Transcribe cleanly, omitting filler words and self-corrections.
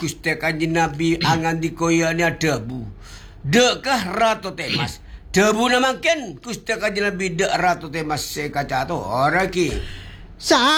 Gusti Kanjeng Nabi angan dikoyani debu. Dekkah Ratu Temas? Debu na makin Gusti Kanjeng Nabi dek Ratu Temas se kaca to ora ki. Sa